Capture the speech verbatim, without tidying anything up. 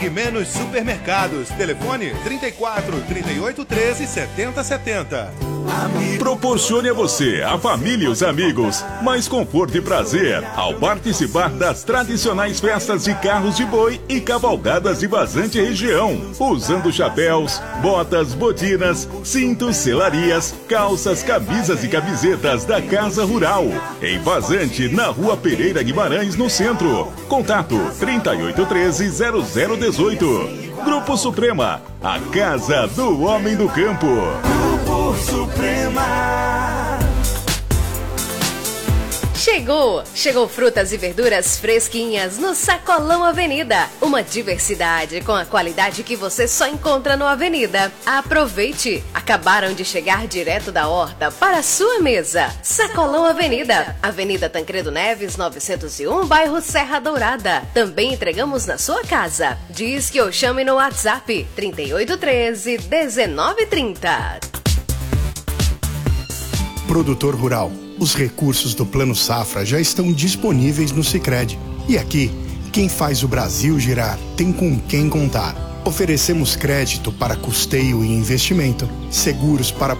E menos supermercados. Telefone trinta e quatro, trinta e oito, treze, setenta, setenta. Proporcione a você, a família e os amigos mais conforto e prazer ao participar das tradicionais festas de carros de boi e cavalgadas de Vazante região, usando chapéus, botas, botinas, cintos, selarias, calças, camisas e camisetas da Casa Rural, em Vazante, na Rua Pereira Guimarães, no centro. Contato trinta e oito, treze, zero zero dezoito. Grupo Suprema, a casa do homem do campo. Grupo Suprema. Chegou! Chegou frutas e verduras fresquinhas no Sacolão Avenida. Uma diversidade com a qualidade que você só encontra no Avenida. Aproveite! Acabaram de chegar direto da horta para a sua mesa. Sacolão Avenida, Avenida Tancredo Neves, novecentos e um, bairro Serra Dourada. Também entregamos na sua casa. Diz que eu chame no WhatsApp trinta e oito, treze, dezenove, trinta. Produtor rural. Os recursos do Plano Safra já estão disponíveis no Sicredi. E aqui, quem faz o Brasil girar tem com quem contar. Oferecemos crédito para custeio e investimento, seguros para